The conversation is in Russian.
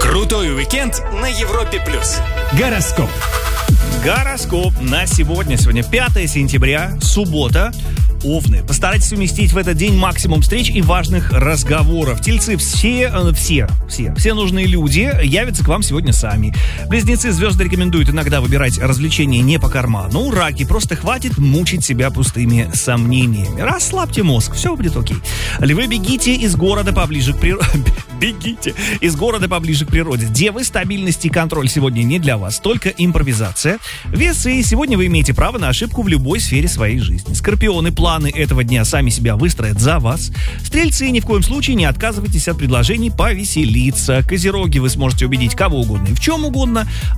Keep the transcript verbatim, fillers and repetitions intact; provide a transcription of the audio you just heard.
Крутой уикенд на Европе плюс. Гороскоп. Гороскоп на сегодня. Сегодня пятое сентября, суббота. Овны. Постарайтесь уместить в этот день максимум встреч и важных разговоров. Тельцы, все, все, все, все нужные люди явятся к вам сегодня сами. Близнецы, звезды рекомендуют иногда выбирать развлечения не по карману. Раки, просто хватит мучить себя пустыми сомнениями. Расслабьте мозг, все будет окей. Львы, бегите из города поближе к природе. Бегите из города поближе к природе. Девы, стабильность и контроль сегодня не для вас, только импровизация. Весы, сегодня вы имеете право на ошибку в любой сфере своей жизни. Скорпионы, планы этого дня сами себя выстроят за вас. Стрельцы, ни в коем случае не отказывайтесь от предложений повеселиться. Козероги, вы сможете убедить кого угодно и в чем угодно.